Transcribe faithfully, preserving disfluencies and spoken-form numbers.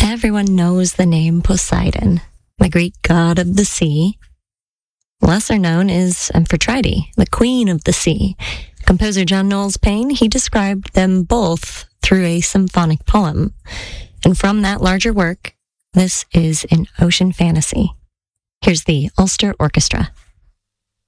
Everyone knows the name Poseidon, the Greek god of the sea. Lesser known is Amphitrite, the queen of the sea. Composer John Knowles Paine, he described them both through a symphonic poem. And from that larger work, this is an ocean fantasy. Here's the Ulster Orchestra.